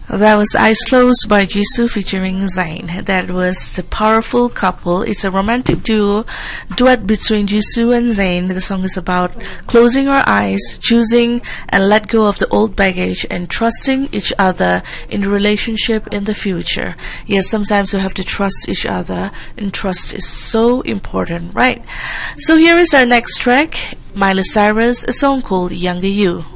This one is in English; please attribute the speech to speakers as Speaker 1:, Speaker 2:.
Speaker 1: That was Eyes Closed by Jisoo featuring Zayn. That was the powerful couple. It's a romantic duet between Jisoo and Zayn. The song is about closing our eyes, choosing and let go of the old baggage, and trusting each other in the relationship in the future. Yes, sometimes we have to trust each other, and trust is so important, right? So here is our next track, Miley Cyrus, a song called Younger You.